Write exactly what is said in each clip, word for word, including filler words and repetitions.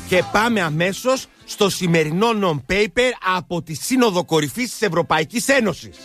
Και πάμε αμέσως στο σημερινό non-paper από τη Σύνοδο Κορυφής της Ευρωπαϊκής Ένωσης.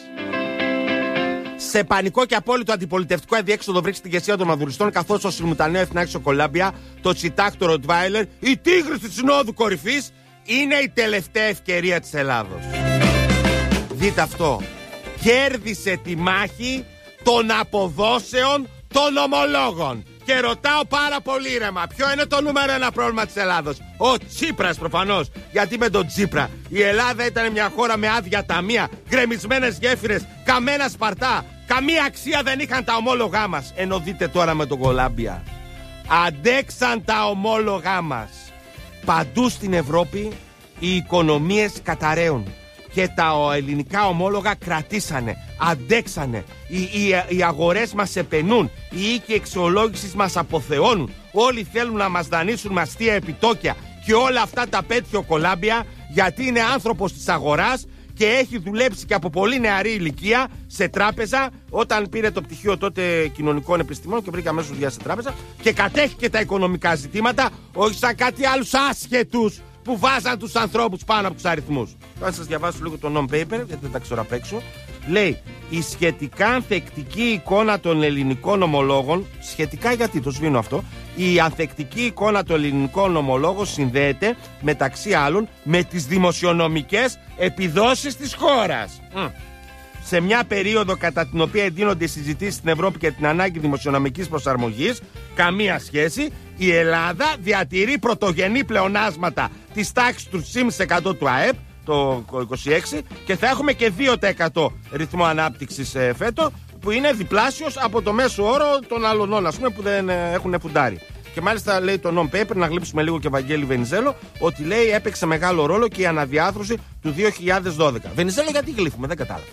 Σε πανικό και απόλυτο αντιπολιτευτικό αδιέξοδο βρίσκει την ηγεσία των μαδουριστών, καθώς ο συμμετανέο εθνάρχης Κολάμπια, το τσιτάκτο Ροτβάιλερ, η τίγρης της Συνόδου Κορυφής, είναι η τελευταία ευκαιρία της Ελλάδος. Δείτε αυτό. Κέρδισε τη μάχη των αποδόσεων των ομολόγων. Και ρωτάω πάρα πολύ ήρεμα, ποιο είναι το νούμερο ένα πρόβλημα της Ελλάδος? Ο Τσίπρας προφανώς. Γιατί με τον Τσίπρα η Ελλάδα ήταν μια χώρα με άδεια ταμεία, γκρεμισμένες γέφυρες, καμένα σπαρτά. Καμία αξία δεν είχαν τα ομόλογά μας. Ενώ δείτε τώρα με τον Κολάμπια. Αντέξαν τα ομόλογά μας. Παντού στην Ευρώπη οι οικονομίες καταραίουν. Και τα ελληνικά ομόλογα κρατήσανε, αντέξανε. Οι, οι, οι αγορές μας επενούν, οι οίκοι εξολόγησης μας αποθεώνουν. Όλοι θέλουν να μας δανείσουν με αστεία επιτόκια. Και όλα αυτά τα πέτυχε ο Κολάμπια, γιατί είναι άνθρωπος της αγοράς και έχει δουλέψει και από πολύ νεαρή ηλικία σε τράπεζα. Όταν πήρε το πτυχίο τότε κοινωνικών επιστημών και βρήκε αμέσως δουλειά σε τράπεζα, και κατέχει και τα οικονομικά ζητήματα, όχι σαν κάτι άλλους άσχετους που βάζαν τους ανθρώπους πάνω από τους αριθμούς. Θα σας διαβάσω λίγο το non-paper, γιατί δεν τα ξέρω απ' έξω. Λέει, η σχετικά ανθεκτική εικόνα των ελληνικών ομολόγων, σχετικά γιατί το σβήνω αυτό, η ανθεκτική εικόνα των ελληνικών ομολόγων συνδέεται μεταξύ άλλων με τις δημοσιονομικές επιδόσεις της χώρας. Mm. Σε μια περίοδο κατά την οποία εντείνονται οι συζητήσεις στην Ευρώπη και την ανάγκη δημοσιονομικής προσαρμογής, καμία σχέση, η Ελλάδα διατηρεί πρωτογενή πλεονάσματα της τάξης του τρία κόμμα πέντε τοις εκατό του ΑΕΠ το είκοσι έξι και θα έχουμε και δύο τοις εκατό ρυθμό ανάπτυξης ε, φέτο, που είναι διπλάσιος από το μέσο όρο των άλλων, ας πούμε, που δεν ε, έχουν φουντάρει. Και μάλιστα λέει το non-paper, να γλύψουμε λίγο και Βαγγέλη Βενιζέλο, ότι λέει έπαιξε μεγάλο ρόλο και η αναδιάθρωση του δύο χιλιάδες δώδεκα. Βενιζέλο, γιατί γλύφουμε, δεν κατάλαβα.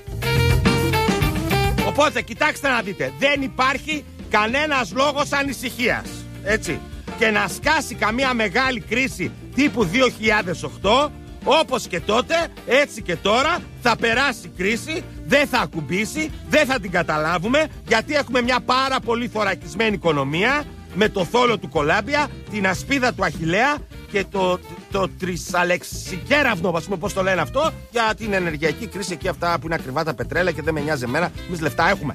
Οπότε κοιτάξτε να δείτε, δεν υπάρχει κανένας λόγος ανησυχίας, έτσι. Και να σκάσει καμία μεγάλη κρίση τύπου δύο χιλιάδες οκτώ, όπως και τότε, έτσι και τώρα θα περάσει η κρίση, δεν θα ακουμπήσει, δεν θα την καταλάβουμε, γιατί έχουμε μια πάρα πολύ θωρακισμένη οικονομία, με το θόλο του Κολάμπια, την ασπίδα του Αχιλλέα και το, το, το τρισαλεξικέραυνο, ας πούμε, πώς το λένε αυτό, για την ενεργειακή κρίση, εκεί αυτά που είναι ακριβά τα πετρέλαια και δεν με νοιάζει εμένα, εμείς λεφτά έχουμε.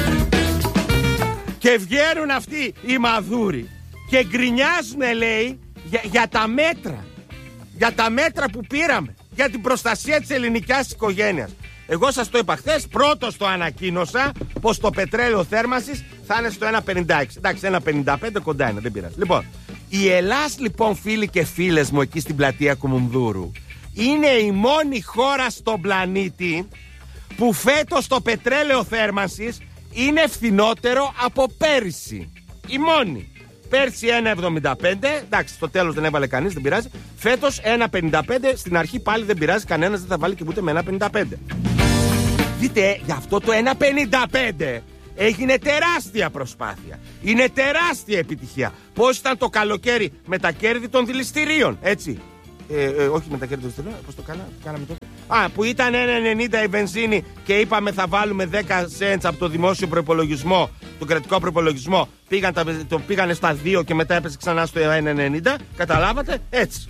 Και βγαίνουν αυτοί οι μαδούροι και γκρινιάζουν, λέει, για, για τα μέτρα. Για τα μέτρα που πήραμε για την προστασία της ελληνικής οικογένειας. Εγώ σας το είπα χθες, πρώτος το ανακοίνωσα, πως το πετρέλαιο θέρμανσης θα είναι στο ένα πενήντα έξι. Εντάξει, ένα πενήντα πέντε κοντά είναι, δεν πειράζει. Λοιπόν, η Ελλάς, λοιπόν, φίλοι και φίλες μου, εκεί στην πλατεία Κουμουνδούρου, είναι η μόνη χώρα στον πλανήτη που φέτος το πετρέλαιο θέρμανσης είναι φθηνότερο από πέρυσι. Η μόνη. Πέρσι ένα εβδομήντα πέντε, εντάξει, στο τέλος δεν έβαλε κανείς, δεν πειράζει. Φέτος ένα πενήντα πέντε, στην αρχή πάλι δεν πειράζει, κανένας δεν θα βάλει και ούτε με ένα πενήντα πέντε. Δείτε, γι' αυτό το ένα πενήντα πέντε έγινε τεράστια προσπάθεια. Είναι τεράστια επιτυχία. Πώς ήταν το καλοκαίρι με τα κέρδη των δηληστηρίων, έτσι. Ε, ε, όχι με τα κέρδη των δηληστηρίων, πώς το κάνα, κάναμε τότε. Α, που ήταν ένα ενενήντα η βενζίνη και είπαμε θα βάλουμε δέκα cents από το δημόσιο προϋπολογισμό, τον κρατικό προϋπολογισμό. Πήγαν τα, το πήγανε στα δύο και μετά έπεσε ξανά στο ένα ενενήντα. Καταλάβατε, έτσι.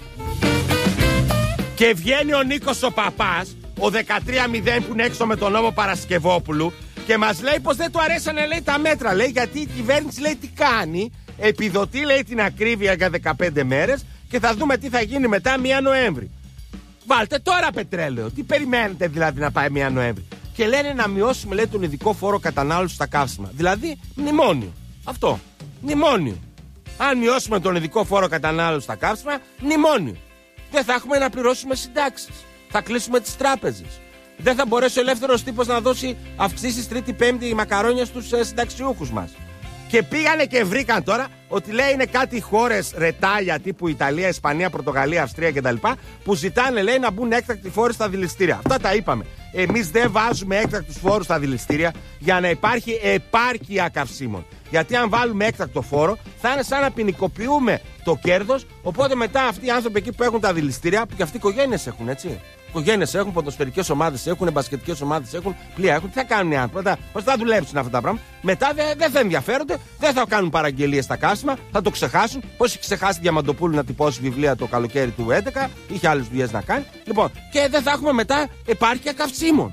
Και βγαίνει ο Νίκος ο Παπάς, ο δεκατρία μηδέν που είναι έξω με τον νόμο Παρασκευόπουλου, και μας λέει πως δεν του αρέσανε, λέει, τα μέτρα. Λέει, γιατί η κυβέρνηση, λέει, τι κάνει. Επιδοτεί, λέει, την ακρίβεια για δεκαπέντε μέρες και θα δούμε τι θα γίνει μετά πρώτη Νοέμβρη. Βάλτε τώρα πετρέλαιο. Τι περιμένετε δηλαδή να πάει πρώτη Νοέμβρη? Και λένε να μειώσουμε, λέει, τον ειδικό φόρο κατανάλωση στα καύσιμα. Δηλαδή μνημόνιο. Αυτό. Μνημόνιο. Αν μειώσουμε τον ειδικό φόρο κατανάλωση στα καύσιμα, μνημόνιο. Δεν θα έχουμε να πληρώσουμε συντάξεις. Θα κλείσουμε τις τράπεζες. Δεν θα μπορέσει ο ελεύθερος τύπος να δώσει αυξήσεις τρίτη-πέμπτη μακαρόνια στους ε, συνταξιούχους μας. Και πήγανε και βρήκαν τώρα ότι, λέει, είναι κάτι χώρες ρετάλια τύπου Ιταλία, Ισπανία, Πορτογαλία, Αυστρία κτλ. Που ζητάνε, λέει, να μπουν έκτακτοι φόροι στα δηληστήρια. Αυτά τα είπαμε. Εμείς δεν βάζουμε έκτακτους φόρους στα δηληστήρια για να υπάρχει επάρκεια καυσίμων. Γιατί αν βάλουμε έκτακτο φόρο θα είναι σαν να ποινικοποιούμε το κέρδος. Οπότε μετά αυτοί οι άνθρωποι εκεί που έχουν τα δηληστήρια, που και αυτοί οικογένειες έχουν, έτσι. οικογένειες έχουν, ποδοσφαιρικές ομάδες έχουν, μπασκετικές ομάδες έχουν, πλοία έχουν. Τι θα κάνουν οι άνθρωποι, πώς θα δουλέψουν αυτά τα πράγματα. Μετά δεν δε θα ενδιαφέρονται, δεν θα κάνουν παραγγελίες στα καύσιμα, θα το ξεχάσουν. Πώς έχει ξεχάσει Διαμαντοπούλου να τυπώσει βιβλία το καλοκαίρι του έντεκα, είχε άλλες δουλειές να κάνει. Λοιπόν, και δεν θα έχουμε μετά επάρκεια καυσίμων.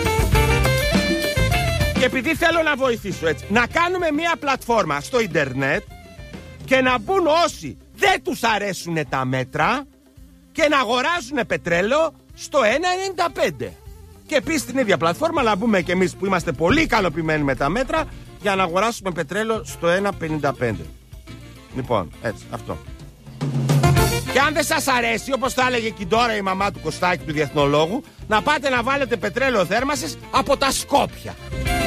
Και επειδή θέλω να βοηθήσω έτσι, να κάνουμε μια πλατφόρμα στο ίντερνετ και να μπουν όσοι δεν τους αρέσουν τα μέτρα και να αγοράζουν πετρέλαιο στο ένα ενενήντα πέντε. Και επίσης στην ίδια πλατφόρμα να μπούμε και εμείς που είμαστε πολύ ικανοποιημένοι με τα μέτρα για να αγοράσουμε πετρέλαιο στο ένα πενήντα πέντε. Λοιπόν, έτσι, αυτό. Και αν δεν σας αρέσει, όπως θα έλεγε και τώρα η μαμά του Κωστάκη του Διεθνολόγου, να πάτε να βάλετε πετρέλαιο θέρμασης από τα Σκόπια.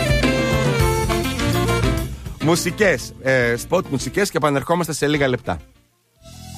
Μουσικές, ε, σποτ μουσικές και επανερχόμαστε σε λίγα λεπτά.